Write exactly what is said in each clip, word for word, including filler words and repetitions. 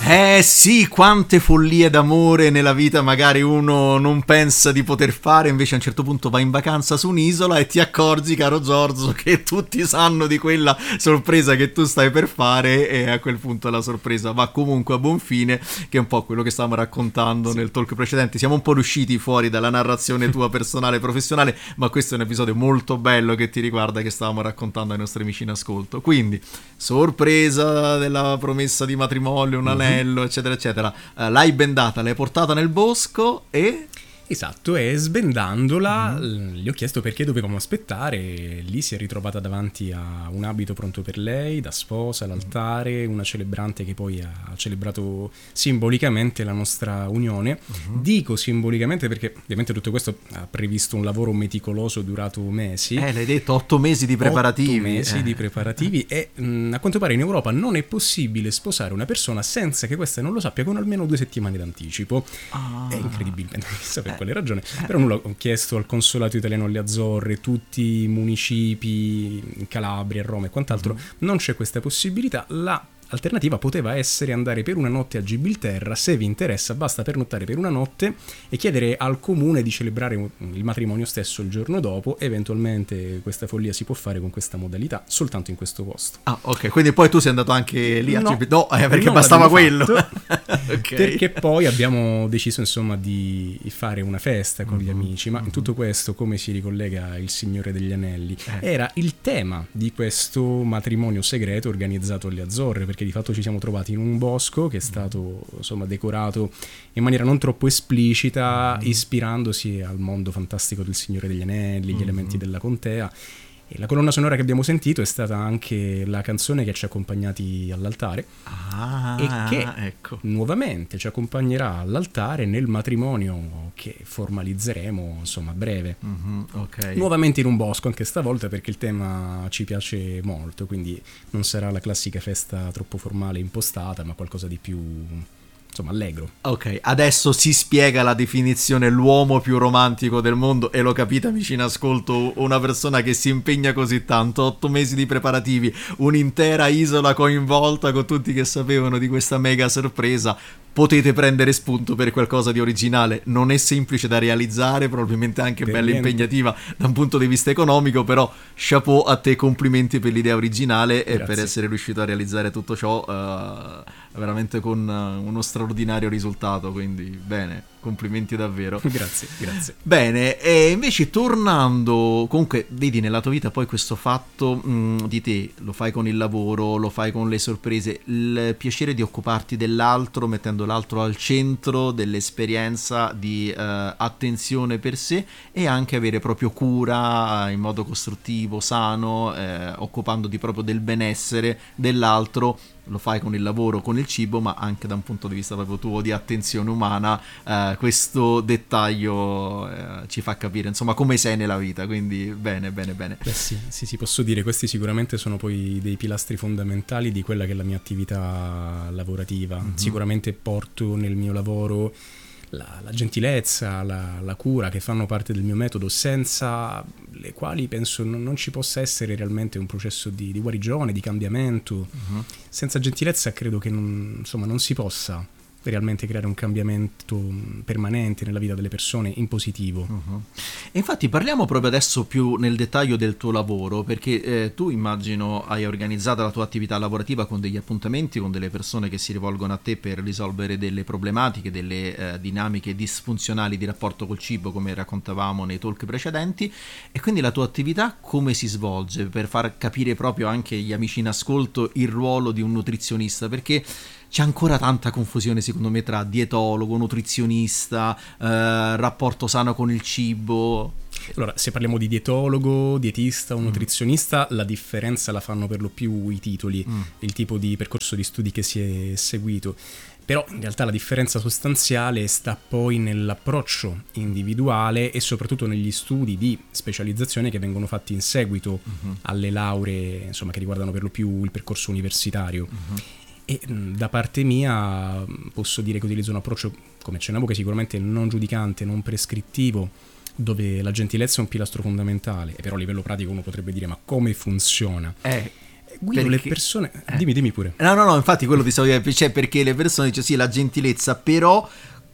Eh sì, quante follie d'amore nella vita magari uno non pensa di poter fare, invece a un certo punto vai in vacanza su un'isola e ti accorgi, caro Giorgio, che tutti sanno di quella sorpresa che tu stai per fare, e a quel punto la sorpresa va comunque a buon fine, che è un po' quello che stavamo raccontando sì. nel talk precedente. Siamo un po' usciti fuori dalla narrazione tua personale e professionale, ma questo è un episodio molto bello che ti riguarda, che stavamo raccontando ai nostri amici in ascolto. Quindi, sorpresa della promessa di matrimonio, un anello, mm-hmm. eccetera eccetera, uh, l'hai bendata, l'hai portata nel bosco e... Esatto, e sbendandola mm-hmm. gli ho chiesto perché dovevamo aspettare. Lì si è ritrovata davanti a un abito pronto per lei, da sposa, l'altare, una celebrante che poi ha celebrato simbolicamente la nostra unione. Mm-hmm. Dico simbolicamente perché ovviamente tutto questo ha previsto un lavoro meticoloso durato mesi. Eh, l'hai detto, otto mesi di preparativi. Otto mesi eh. di preparativi e mh, a quanto pare in Europa non è possibile sposare una persona senza che questa non lo sappia con almeno due settimane d'anticipo. Ah. È incredibilmente, chissà per quale ragione, però nulla, ho chiesto al consolato italiano alle Azzorre, tutti i municipi in Calabria, a Roma e quant'altro, mm-hmm. non c'è questa possibilità. La alternativa poteva essere andare per una notte a Gibilterra. Se vi interessa basta pernottare per una notte e chiedere al comune di celebrare il matrimonio stesso il giorno dopo. Eventualmente questa follia si può fare con questa modalità soltanto in questo posto. Ah, ok, quindi poi tu sei andato anche lì a no, Gibilterra? No, eh, perché bastava quello. Okay. Perché poi abbiamo deciso insomma di fare una festa con mm-hmm. gli amici, ma in tutto questo come si ricollega il Signore degli Anelli? Eh. Era il tema di questo matrimonio segreto organizzato alle Azzorre, perché di fatto ci siamo trovati in un bosco che è stato insomma decorato in maniera non troppo esplicita, mm-hmm. ispirandosi al mondo fantastico del Signore degli Anelli, gli mm-hmm. elementi della contea. E la colonna sonora che abbiamo sentito è stata anche la canzone che ci ha accompagnati all'altare ah, e che ecco. nuovamente ci accompagnerà all'altare nel matrimonio che formalizzeremo insomma a breve. Mm-hmm, okay. Nuovamente in un bosco anche stavolta, perché il tema ci piace molto, quindi non sarà la classica festa troppo formale impostata, ma qualcosa di più... insomma allegro. Ok, adesso si spiega la definizione l'uomo più romantico del mondo, e lo capite amici in ascolto, una persona che si impegna così tanto, otto mesi di preparativi, un'intera isola coinvolta con tutti che sapevano di questa mega sorpresa. Potete prendere spunto per qualcosa di originale. Non è semplice da realizzare, probabilmente anche per bella niente. Impegnativa da un punto di vista economico, però chapeau a te, complimenti per l'idea originale. Grazie. E per essere riuscito a realizzare tutto ciò uh, veramente con uh, uno straordinario risultato, quindi bene, complimenti davvero. Grazie, grazie. Bene, e invece tornando, comunque vedi nella tua vita poi questo fatto mh, di te, lo fai con il lavoro, lo fai con le sorprese, il piacere di occuparti dell'altro, mettendo l'altro al centro dell'esperienza di uh, attenzione per sé, e anche avere proprio cura in modo costruttivo, sano, eh, occupandoti proprio del benessere dell'altro. Lo fai con il lavoro, con il cibo, ma anche da un punto di vista proprio tuo di attenzione umana. Eh, questo dettaglio eh, ci fa capire insomma come sei nella vita, quindi bene bene bene. Beh sì, sì, sì, posso dire, questi sicuramente sono poi dei pilastri fondamentali di quella che è la mia attività lavorativa. Mm-hmm. Sicuramente porto nel mio lavoro La, la gentilezza, la, la cura che fanno parte del mio metodo, senza le quali penso non, non ci possa essere realmente un processo di, di guarigione, di cambiamento. Uh-huh. Senza gentilezza credo che non, insomma, non si possa realmente creare un cambiamento permanente nella vita delle persone in positivo. Uh-huh. E infatti parliamo proprio adesso più nel dettaglio del tuo lavoro, perché eh, tu immagino hai organizzato la tua attività lavorativa con degli appuntamenti con delle persone che si rivolgono a te per risolvere delle problematiche, delle eh, dinamiche disfunzionali di rapporto col cibo, come raccontavamo nei talk precedenti. E quindi la tua attività come si svolge, per far capire proprio anche agli amici in ascolto il ruolo di un nutrizionista, perché c'è ancora tanta confusione secondo me tra dietologo, nutrizionista, eh, rapporto sano con il cibo. Allora, se parliamo di dietologo, dietista o mm. nutrizionista, la differenza la fanno per lo più i titoli, mm. il tipo di percorso di studi che si è seguito. Però in realtà la differenza sostanziale sta poi nell'approccio individuale e soprattutto negli studi di specializzazione che vengono fatti in seguito mm-hmm. alle lauree, insomma, che riguardano per lo più il percorso universitario. Mm-hmm. E da parte mia posso dire che utilizzo un approccio, come accennavo, che sicuramente non giudicante, non prescrittivo, dove la gentilezza è un pilastro fondamentale, e però a livello pratico uno potrebbe dire ma come funziona? Eh. Guido, perché... le persone... Eh. Dimmi, dimmi pure. No, no, no, infatti quello ti stavo dicendo, cioè perché le persone dicono sì, la gentilezza, però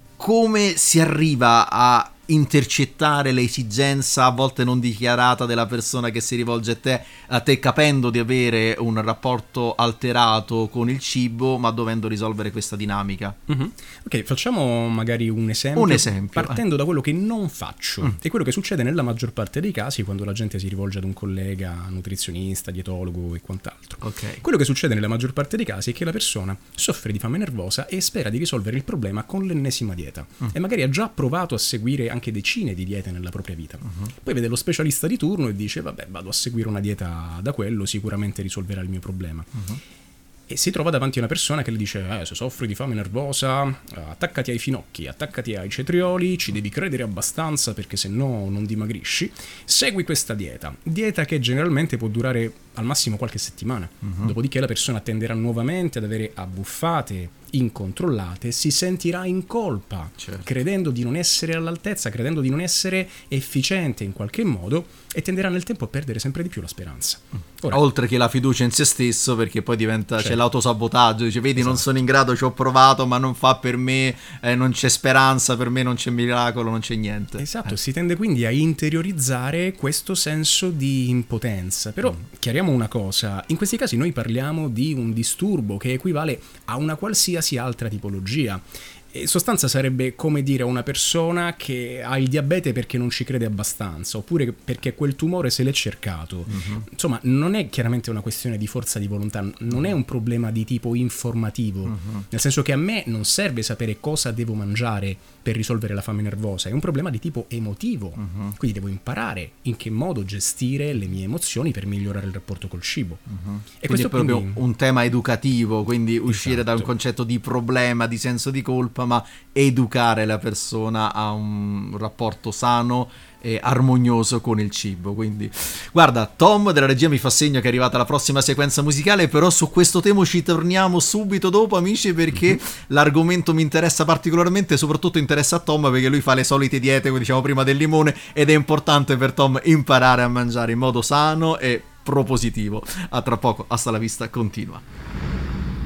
come si arriva a intercettare l'esigenza a volte non dichiarata della persona che si rivolge a te, a te capendo di avere un rapporto alterato con il cibo, ma dovendo risolvere questa dinamica. Mm-hmm. Ok, facciamo magari un esempio, un esempio partendo eh. da quello che non faccio mm. e quello che succede nella maggior parte dei casi quando la gente si rivolge ad un collega nutrizionista, dietologo e quant'altro. Okay. Quello che succede nella maggior parte dei casi è che la persona soffre di fame nervosa e spera di risolvere il problema con l'ennesima dieta mm. e magari ha già provato a seguire anche decine di diete nella propria vita. Uh-huh. Poi vede lo specialista di turno e dice vabbè, vado a seguire una dieta da quello, sicuramente risolverà il mio problema. Uh-huh. E si trova davanti a una persona che le dice eh, se soffri di fame nervosa attaccati ai finocchi, attaccati ai cetrioli, ci devi credere abbastanza perché se no non dimagrisci, segui questa dieta dieta che generalmente può durare al massimo qualche settimana, uh-huh. dopodiché la persona tenderà nuovamente ad avere abbuffate incontrollate, si sentirà in colpa, certo. credendo di non essere all'altezza, credendo di non essere efficiente in qualche modo e tenderà nel tempo a perdere sempre di più la speranza. Ora, oltre che la fiducia in se stesso, perché poi diventa certo. c'è l'autosabotaggio, dice vedi esatto. non sono in grado, ci ho provato ma non fa per me, eh, non c'è speranza per me, non c'è miracolo, non c'è niente. Esatto, eh. si tende quindi a interiorizzare questo senso di impotenza. Però mm. chiariamo una cosa, in questi casi noi parliamo di un disturbo che equivale a una qualsiasi altra tipologia. In sostanza sarebbe come dire a una persona che ha il diabete perché non ci crede abbastanza, oppure perché quel tumore se l'è cercato. Uh-huh. Insomma, non è chiaramente una questione di forza di volontà, non è un problema di tipo informativo, uh-huh. nel senso che a me non serve sapere cosa devo mangiare per risolvere la fame nervosa, è un problema di tipo emotivo, uh-huh. quindi devo imparare in che modo gestire le mie emozioni per migliorare il rapporto col cibo. Uh-huh. E quindi questo è proprio quindi... un tema educativo, quindi uscire esatto. da un concetto di problema, di senso di colpa, ma educare la persona a un rapporto sano e armonioso con il cibo. Quindi guarda, Tom della regia mi fa segno che è arrivata la prossima sequenza musicale, però su questo tema ci torniamo subito dopo, amici, perché mm-hmm. l'argomento mi interessa particolarmente e soprattutto interessa a Tom perché lui fa le solite diete, come diciamo prima del limone, ed è importante per Tom imparare a mangiare in modo sano e propositivo. A tra poco, hasta la vista, continua.